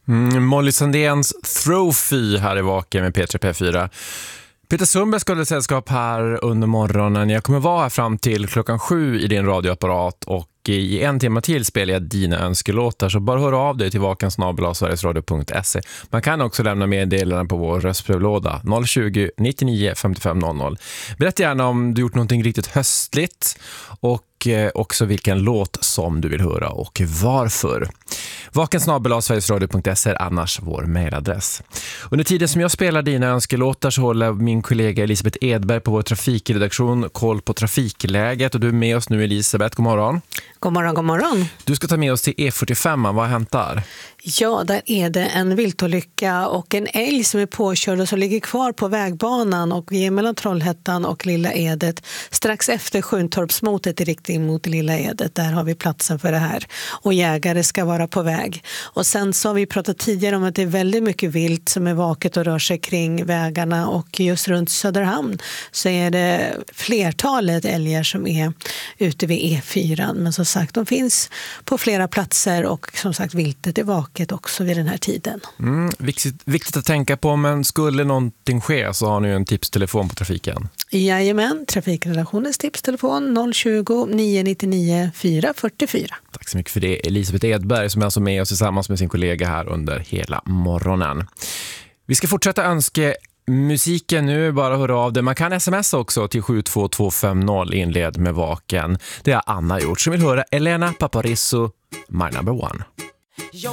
Molly Sandéns Trophy här i Vaken med P3 P4. Peter Sundberg ska hålla sällskap här under morgonen. Jag kommer vara här fram till 7:00 i din radioapparat och i en timme till spelar jag dina önskelåtar. Så bara hör av dig till vakensnabel@sverigesradio.se. Man kan också lämna meddelanden på vår röstbrevlåda 020 99 55 00. Berätta gärna om du gjort någonting riktigt höstligt och också vilken låt som du vill höra och varför. vakensnabel@sverigesradio.se är annars vår mejladress. Under tiden som jag spelar dina önskelåtar så håller min kollega Elisabeth Edberg på vår trafikredaktion koll på trafikläget, och du är med oss nu, Elisabeth. God morgon. God morgon, god morgon. Du ska ta med oss till E45. Vad har hänt där? Ja, där är det en viltolycka och en älg som är påkörd och som ligger kvar på vägbanan och är mellan Trollhättan och Lilla Edet strax efter Sjuntorpsmotet i riktning mot Lilla Edet. Där har vi platsen för det här och jägare ska vara på väg. Och sen så har vi pratat tidigare om att det är väldigt mycket vilt som är vaket och rör sig kring vägarna, och just runt Söderhamn så är det flertalet älgar som är ute vid E4. Men som sagt, de finns på flera platser och som sagt viltet är vaket också vid den här tiden. Viktigt att tänka på, men skulle någonting ske så har ni ju en tipstelefon på trafiken. Jajamän, trafikredaktionens tipstelefon 020 999 444. Tack så mycket för det, Elisabeth Edberg, som är alltså med oss tillsammans med sin kollega här under hela morgonen. Vi ska fortsätta önska musiken nu, bara höra av det. Man kan smsa också till 72250 inled med Vaken. Det har Anna gjort, som vill höra Elena Paparizou, My Number One.